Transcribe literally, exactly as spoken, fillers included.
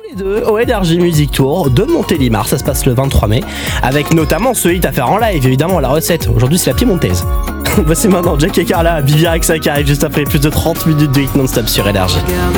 les deux au Energy Music Tour de Montélimar. Ça se passe le vingt-trois mai, avec notamment ce hit à faire en live, évidemment, la recette. Aujourd'hui, c'est la piémontaise. Voici maintenant Jack et Carla, Vivien avec ça qui arrive juste après plus de trente minutes de hit non-stop sur Energy.